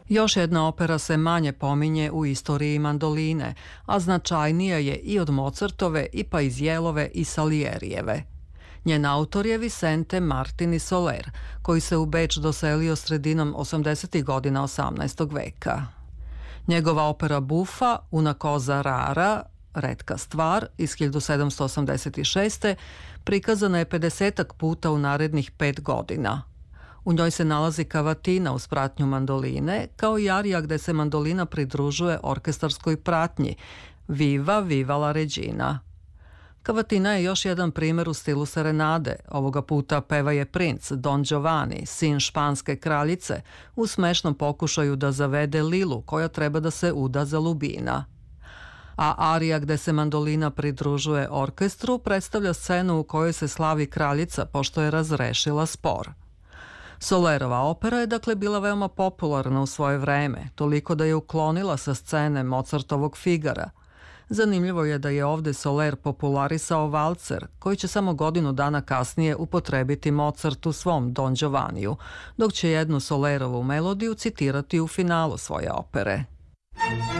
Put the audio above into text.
Još jedna opera se manje pominje u istoriji mandoline, a značajnija je i od Mozartove i Paisielove i Salijerijeve. Njen autor je Vicente Martini Soler, koji se u Beč doselio sredinom 80. godina 18. veka. Njegova opera Buffa, Una cosa rara, retka stvar, iz 1786. prikazana je 50-ak puta u narednih 5 godina. U njoj se nalazi kavatina uz pratnju mandoline, kao i arija gde se mandolina pridružuje orkestarskoj pratnji Viva, viva la regina. Kavatina je još jedan primjer u stilu serenade. Ovoga puta peva je princ Don Giovanni, sin španske kraljice, u smešnom pokušaju da zavede Lilu, koja treba da se uda za Lubina. A arija gde se mandolina pridružuje orkestru predstavlja scenu u kojoj se slavi kraljica pošto je razrešila spor. Solerova opera je dakle bila veoma popularna u svoje vreme, toliko da je uklonila sa scene Mozartovog Figara. Zanimljivo je da je ovde Soler popularisao valcer, koji će samo godinu dana kasnije upotrebiti Mozart u svom Don Giovanniju, dok će jednu Solerovu melodiju citirati u finalu svoje opere.